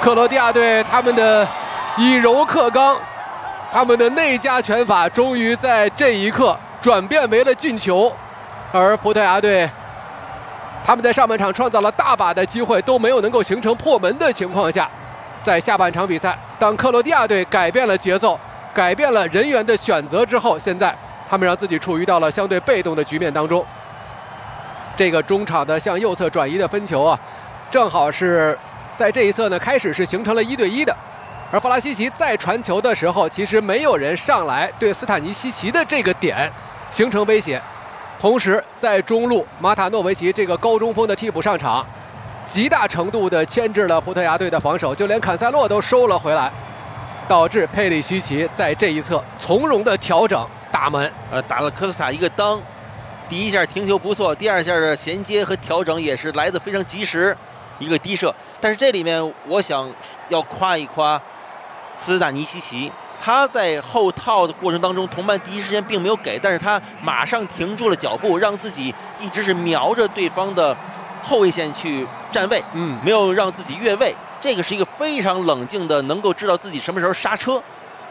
克罗地亚队他们的以柔克刚，他们的内家拳法终于在这一刻转变为了进球，而葡萄牙队他们在上半场创造了大把的机会，都没有能够形成破门的情况下，在下半场比赛，当克罗地亚队改变了节奏，改变了人员的选择之后，现在他们让自己处于到了相对被动的局面当中。这个中场的向右侧转移的分球啊，正好是在这一侧呢，开始是形成了1对1的。而弗拉西奇在传球的时候，其实没有人上来对斯坦尼西奇的这个点形成威胁。同时，在中路马塔诺维奇这个高中锋的替补上场，极大程度的牵制了葡萄牙队的防守，就连坎塞洛都收了回来，导致佩里西奇在这一侧从容的调整打门， 打了科斯塔一个裆。第一下停球不错，第二下的衔接和调整也是来得非常及时，一个低射。但是这里面我想要夸一夸斯坦尼西奇，他在后套的过程当中，同伴第一时间并没有给，但是他马上停住了脚步，让自己一直是瞄着对方的后卫线去站位，没有让自己越位。这个是一个非常冷静的，能够知道自己什么时候刹车。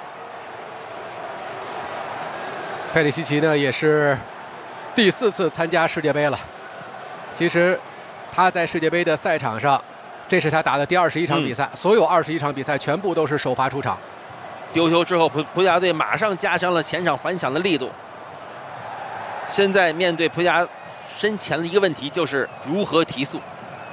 佩里西奇呢也是第4次参加世界杯了。其实他在世界杯的赛场上，这是他打的第21场比赛，所有21场比赛全部都是首发出场。 丢球之后，葡萄牙队马上加强了前场反抢的力度。现在面对葡萄牙身前的一个问题就是如何提速。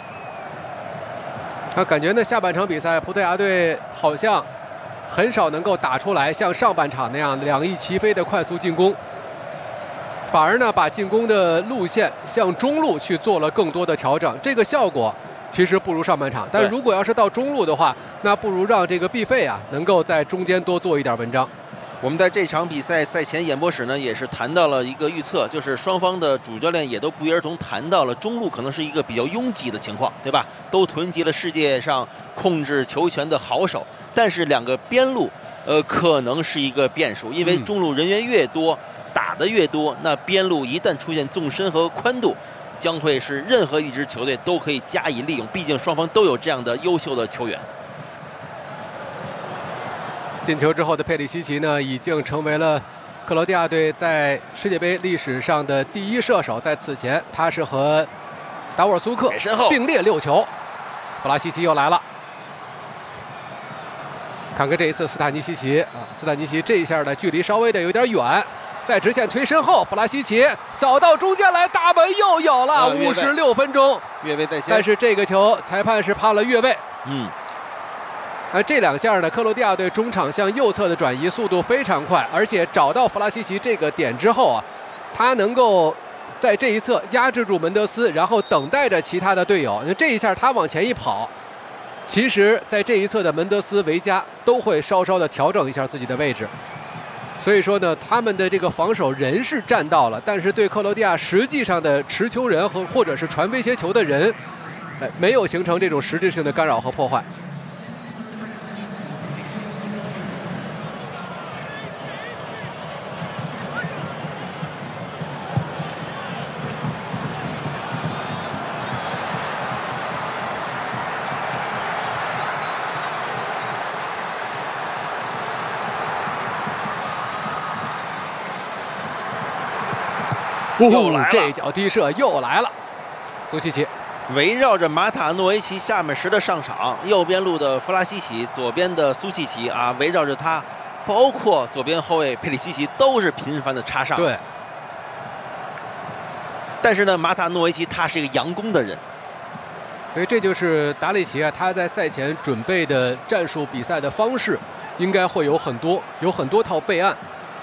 感觉呢下半场比赛葡萄牙队好像很少能够打出来像上半场那样两翼齐飞的快速进攻，反而呢把进攻的路线向中路去做了更多的调整，这个效果其实不如上半场。但如果要是到中路的话，那不如让这个毕费啊能够在中间多做一点文章。 我们在这场比赛赛前演播室呢，也是谈到了一个预测，就是双方的主教练也都不约而同谈到了中路可能是一个比较拥挤的情况，对吧？都囤积了世界上控制球权的好手，但是两个边路，可能是一个变数，因为中路人员越多，打得越多，那边路一旦出现纵深和宽度，将会是任何一支球队都可以加以利用，毕竟双方都有这样的优秀的球员。 进球之后的佩里西奇呢，已经成为了克罗地亚队在世界杯历史上的第1射手。在此前，他是和达沃尔苏克并列6球。弗拉西奇又来了，看看这一次斯坦尼西奇啊，斯坦尼西这一下的距离稍微的有点远，在直线推身后，弗拉西奇扫到中间来，大门又有了。56分钟， 越位在先， 但是这个球裁判是判了越位。这2下呢，克罗地亚队中场向右侧的转移速度非常快，而且找到弗拉西奇这个点之后啊，他能够在这一侧压制住门德斯，然后等待着其他的队友。这一下他往前一跑，其实在这一侧的门德斯、维加都会稍稍的调整一下自己的位置。所以说呢，他们的这个防守人是站到了，但是对克罗地亚实际上的持球人或者是传威胁球的人，没有形成这种实质性的干扰和破坏。这脚低射又来了，苏西奇围绕着马塔诺维奇下半时的上场，右边路的弗拉西奇，左边的苏西奇啊，围绕着他，包括左边后卫佩里西奇都是频繁的插上。 对。 但是呢，马塔诺维奇他是一个佯攻的人， 所以这就是达里奇啊，他在赛前准备的战术比赛的方式，应该会有很多套备案。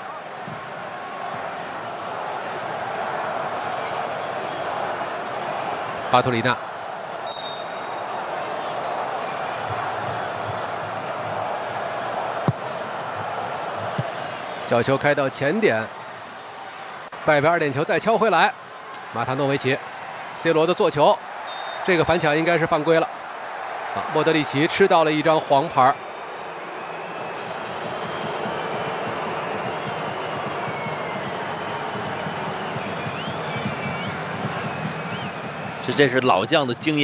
巴图里纳，角球开到前点，外边2点球再敲回来，马塔诺维奇 ，C 罗的做球，这个反抢应该是犯规了。莫德里奇吃到了一张黄牌。 这是老将的经验。